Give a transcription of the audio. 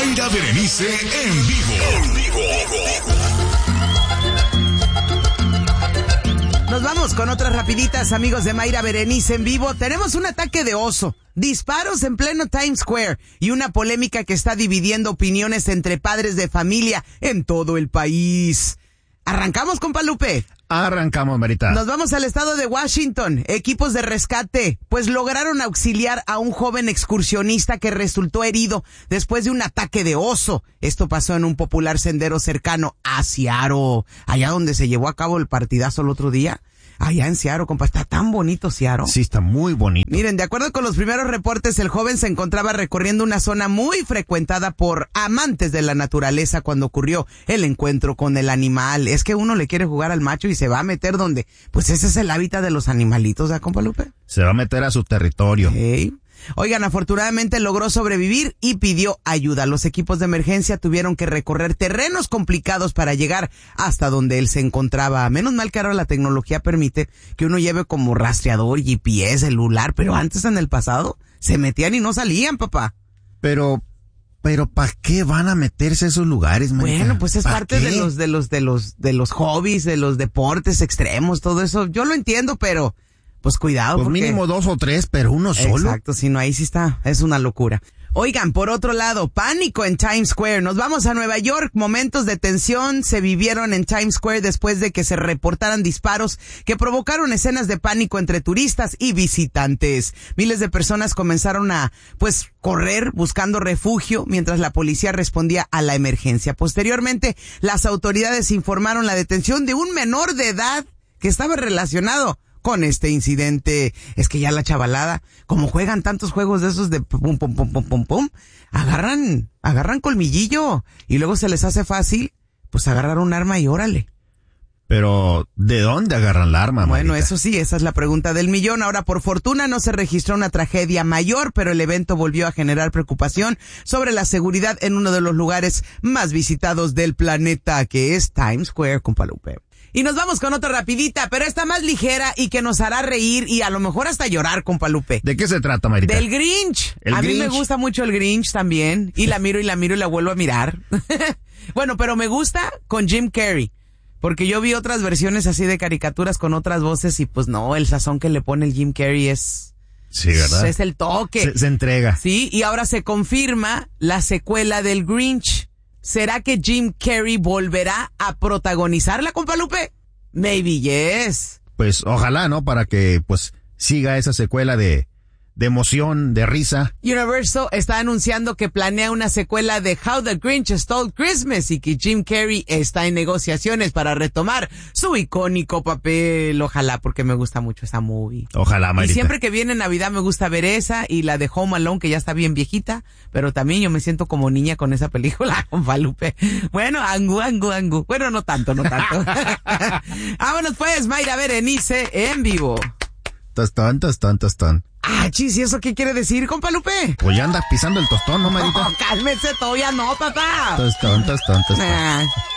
Mayra Berenice en vivo. Nos vamos con otras rapiditas, amigos de Mayra Berenice en vivo. Tenemos un ataque de oso, disparos en pleno Times Square y una polémica que está dividiendo opiniones entre padres de familia en todo el país. ¿Arrancamos, compa Lupe? Arrancamos, Marita. Nos vamos al estado de Washington. Equipos de rescate, pues lograron auxiliar a un joven excursionista que resultó herido después de un ataque de oso. Esto pasó en un popular sendero cercano a Seattle, allá donde se llevó a cabo el partidazo el otro día. Allá en Seattle, compa, está tan bonito Seattle. Sí, está muy bonito. Miren, de acuerdo con los primeros reportes, el joven se encontraba recorriendo una zona muy frecuentada por amantes de la naturaleza cuando ocurrió el encuentro con el animal. Es que uno le quiere jugar al macho y se va a meter donde, pues ese es el hábitat de los animalitos, ¿ah, compa Lupe? Se va a meter a su territorio. Hey. Oigan, afortunadamente logró sobrevivir y pidió ayuda. Los equipos de emergencia tuvieron que recorrer terrenos complicados para llegar hasta donde él se encontraba. Menos mal que ahora la tecnología permite que uno lleve como rastreador, GPS, celular, pero antes en el pasado se metían y no salían, papá. Pero ¿para qué van a meterse a esos lugares, man? Bueno, pues es parte de los hobbies, de los deportes extremos, todo eso. Yo lo entiendo, pero pues cuidado. Pues porque mínimo 2 o 3, pero uno solo. Exacto, si no, ahí sí está, es una locura. Oigan, por otro lado, pánico en Times Square. Nos vamos a Nueva York. Momentos de tensión se vivieron en Times Square después de que se reportaran disparos que provocaron escenas de pánico entre turistas y visitantes. Miles de personas comenzaron a, pues, correr buscando refugio mientras la policía respondía a la emergencia. Posteriormente, las autoridades informaron la detención de un menor de edad que estaba relacionado con este incidente. Es que ya la chavalada, como juegan tantos juegos de esos de pum, pum, pum, pum, pum, pum, agarran colmillillo y luego se les hace fácil, pues agarrar un arma y órale. Pero, ¿de dónde agarran la arma, Bueno, Marita? eso sí, esa es la pregunta del millón. Ahora, por fortuna, no se registró una tragedia mayor, pero el evento volvió a generar preocupación sobre la seguridad en uno de los lugares más visitados del planeta, que es Times Square, compa Lupe. Y nos vamos con otra rapidita, pero esta más ligera y que nos hará reír y a lo mejor hasta llorar, compa Lupe. ¿De qué se trata, Marita? Del Grinch. ¿El Grinch? Grinch? Me gusta mucho el Grinch también. Y la miro y la vuelvo a mirar. Bueno, pero me gusta con Jim Carrey. Porque yo vi otras versiones así de caricaturas con otras voces y pues no, el sazón que le pone el Jim Carrey es... Sí, ¿verdad? Es el toque. Se entrega. Sí, y ahora se confirma la secuela del Grinch. ¿Será que Jim Carrey volverá a protagonizarla, compa Lupe? Maybe yes. Pues ojalá, ¿no? Para que pues siga esa secuela de emoción, de risa. Universal está anunciando que planea una secuela de How the Grinch Stole Christmas y que Jim Carrey está en negociaciones para retomar su icónico papel. Ojalá, porque me gusta mucho esa movie. Ojalá, Marita. Y siempre que viene Navidad me gusta ver esa y la de Home Alone, que ya está bien viejita, pero también yo me siento como niña con esa película, con Falupe. Bueno, angu. Bueno, no tanto. Vámonos pues, Mayra Berenice en vivo. Tostón. Ah, chis, ¿y eso qué quiere decir, compa Lupe? Pues ya andas pisando el tostón, ¿no, Marita? No, cálmese, todavía no, papá. Tostón. Ah.